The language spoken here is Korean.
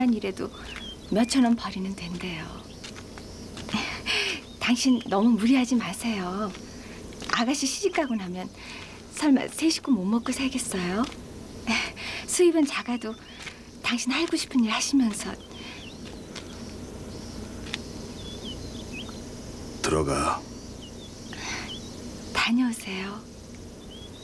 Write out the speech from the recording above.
일에도 몇천 원 벌이는 된대요. 당신 너무 무리하지 마세요. 아가씨 시집가고 나면 설마 세 식구 못 먹고 살겠어요? 수입은 작아도 당신 하고 싶은 일 하시면서. 들어가. 다녀오세요.